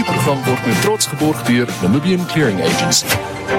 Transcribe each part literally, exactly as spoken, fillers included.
Die program word met trots geborg deur Namibian Clearing Agency.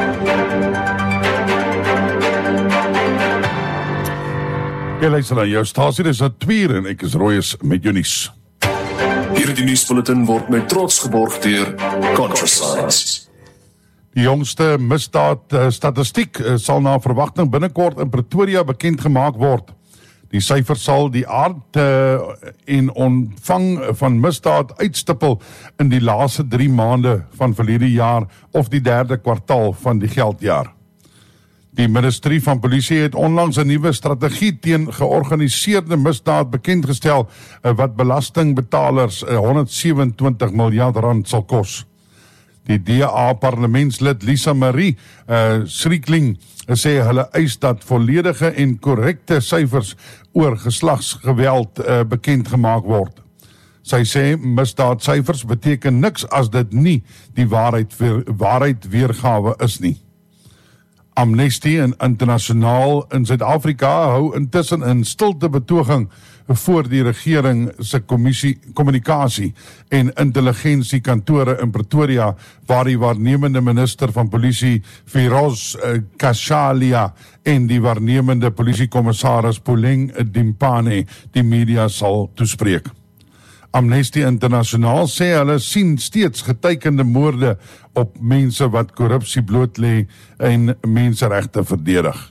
Jy luister na jou stasie, dis at twee en ek is Royes met jou nuus. Hierdie nuusbulletin word met trots geborg deur ContraScience. Die jongste misdaad uh, statistiek uh, sal na verwagting binnekort in Pretoria bekend gemaak word. Die syfer sal die aard uh, en ontvang van misdaad uitstippel in die laaste drie maande van verlede jaar of die derde kwartaal van die geldjaar. Die ministerie van polisie het onlangs 'n nuwe strategie teen georganiseerde misdaad bekendgestel wat belastingbetalers honderdsewe-en-twintig miljard rand sal kos. Die D A parlementslid Lisa Marie uh, Schriekling sê hulle eis dat volledige en korrekte syfers oor geslagsgeweld uh, bekend gemaak word. Sy sê misdaadsyfers beteken niks as dit nie die waarheid, weer, waarheid weergawe is nie. Amnesty Internasionaal in Suid-Afrika hou intussen in stilte betoging voor die regering se kommissie kommunikasie en intelligensie kantore in Pretoria, waar die waarnemende minister van polisie Firoz Kashalia en die waarnemende polisiekommissaris Puleng Dimpane die media sal toespreek. Amnesty Internasionaal sê hulle sien steeds getekende moorde op mense wat korrupsie bloot lê en menseregte verdedig.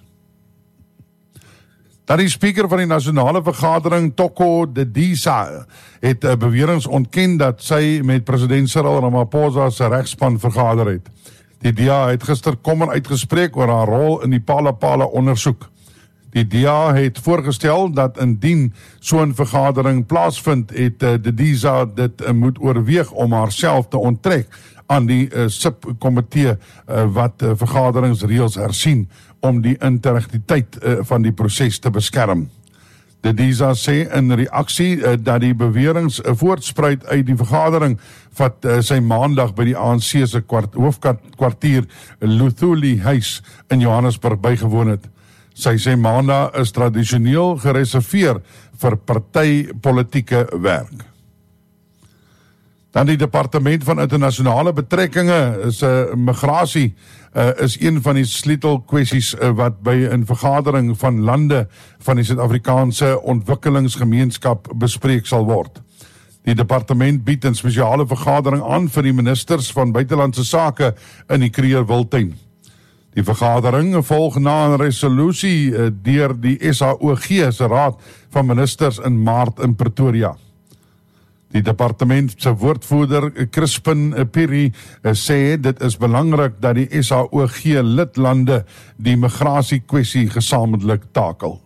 Dan die speaker van die nasionale vergadering, Toko Dedisa, het beweringe ontken dat sy met president Cyril Ramaphosa se regspan vergader het. Die D A het gister kommer uitgespreek oor haar rol in die Phala-Phala ondersoek. Die D A het voorgestel dat indien so 'n vergadering plaasvind, het uh, Dedisa dit uh, moet oorweeg om haarself te onttrek aan die uh, subkomitee uh, wat uh, vergaderingsreëls hersien om die integriteit uh, van die proses te beskerm. Dedisa sê in reaksie uh, dat die beweringe uh, voortspruit uit die vergadering wat uh, sy maandag by die A N C se kwart, hoofkwartier Luthuli huis in Johannesburg bygewoon het. Sy sê maandag is tradisioneel gereserveer vir partypolitieke werk. Dan die Departement van Internasionale Betrekkinge is 'n uh, migrasie uh, is een van die sleutelkwessies uh, wat by 'n vergadering van lande van die Suid-Afrikaanse ontwikkelingsgemeenskap bespreek sal word. Die departement bied 'n spesiale vergadering aan vir die ministers van buitelandse sake in die Kruger Wildtuin. Die vergadering volg na 'n resolusie uh, deur die S A O G se Raad van Ministers in Maart in Pretoria. Die departement se woordvoerder Crispin Piri sê dit is belangrik dat die S A O G lidlande die migrasiekwessie gesamentlik takel.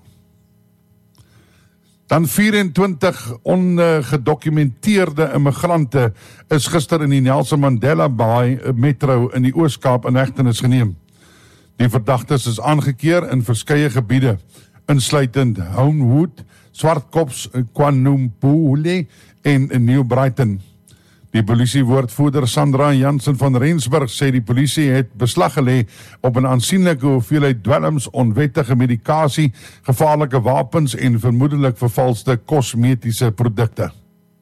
Dan vyf-en-twintig ongedokumenteerde immigrante is gister in die Nelson Mandela Bay metro in die Oos-Kaap in hegtenis geneem. Die verdagtes is aangekeer in verskeie gebiede, insluitend Homewood, Swartkops, KwaNompole en New Brighton. Die polisiewoordvoerder Sandra Jansen van Rensburg sê die polisie het beslag gelê op 'n aansienlike hoeveelheid dwelms, onwettige medikasie, gevaarlike wapens en vermoedelik vervalste kosmetiese produkte.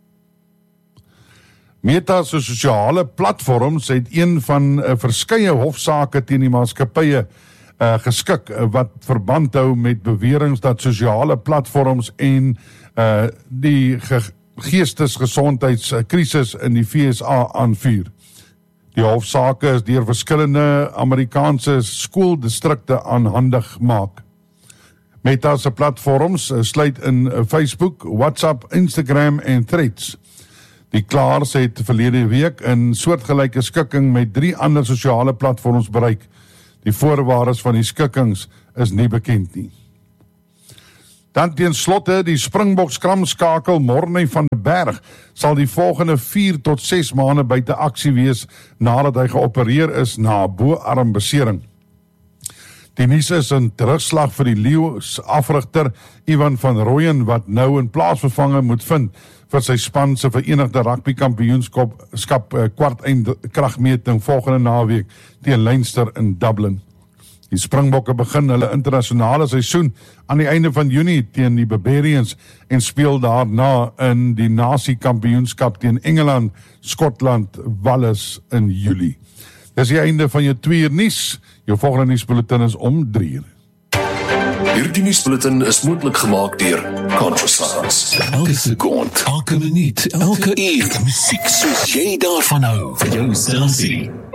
Meta se sosiale platforms het een van uh, verskeie hofsaake teen die maatskappye uh, geskik uh, wat verband hou met beweringe dat sosiale platforms en uh, die ge- geestesgesondheidskrisis in die V S A aanvuur. Die hofsaake is deur verskillende Amerikaanse skooldistrikte aanhandig maak. Meta se platforms uh, sluit in uh, Facebook, WhatsApp, Instagram en Threads. Die klaars het verlede week in soortgelyke skikking met drie ander sosiale platforms bereik. Die voorwaardes van die skikkings is nie bekend nie. Dan teen slotte die Springbok skramskakel Morne van der Berg sal die volgende vier tot ses maande buite aksie wees nadat hy geopereer is na 'n boarmbesering. Die nuus is 'n terugslag vir die Lions afrigter Ivan van Rooyen wat nou in plaasvervanging moet vind vir sy span se Verenigde Rugby Kampioenskap skap uh, kwart eind kragmeting volgende naweek teen Leinster in Dublin. Die Springbokke begin hulle internasionale seisoen aan die einde van Junie teen die Barbarians en speel daarna in die Nasie-kampioenskap teen Engeland, Skotland, Wales in Julie. Dis die einde van jou twee uur nuus. Jou volgende nuusbulletin is om drie uur. Hierdie nuusbulletin is moontlik gemaak deur Contrasigns. Elke sekond, elke minuut, elke uur, musiek soos jy daarvan hou, vir jou stasie.